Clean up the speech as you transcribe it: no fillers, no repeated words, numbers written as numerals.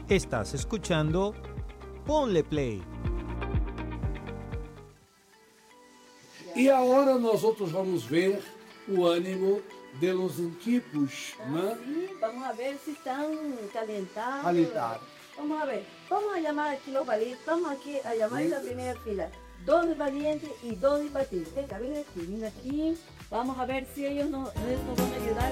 Estás escuchando Ponle Play. E agora nós outros vamos ver o ânimo de los equipos, né? Sim, vamos ver se estão calentados. Calentados. Vamos a ver, vamos a llamar aquí los valientes, vamos aquí a llamar en la primera fila. 2 valientes y 2 imbatibles. Venga, ven aquí, vamos a ver si ellos nos van a ayudar